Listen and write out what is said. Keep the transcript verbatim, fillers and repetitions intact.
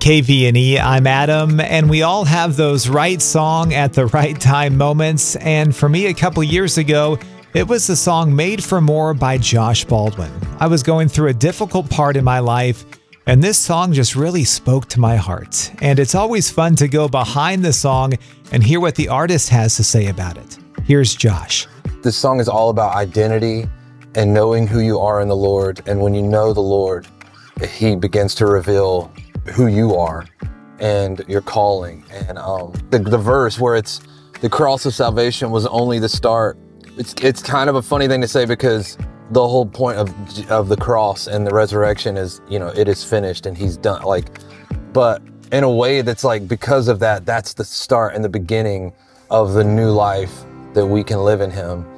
K V N E, I'm Adam, and we all have those right song at the right time moments. And for me, a couple years ago, it was the song Made for More by Josh Baldwin. I was going through a difficult part in my life, and this song just really spoke to my heart. And it's always fun to go behind the song and hear what the artist has to say about it. Here's Josh. This song is all about identity and knowing who you are in the Lord. And when you know the Lord, He begins to reveal who you are and your calling. And um, the, the verse where it's the cross of salvation was only the start. It's it's kind of a funny thing to say because the whole point of of the cross and the resurrection is, you know, it is finished and He's done. Like, but in a way that's like, because of that, that's the start and the beginning of the new life that we can live in Him.